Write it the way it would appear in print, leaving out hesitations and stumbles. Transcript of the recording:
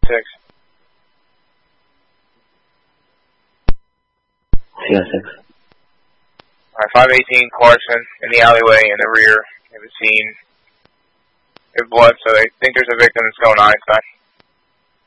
CO6. CO6. Alright, 518 Clarkson in the alleyway in the rear. They have seen their blood, so they think there's a victim that's going on inside.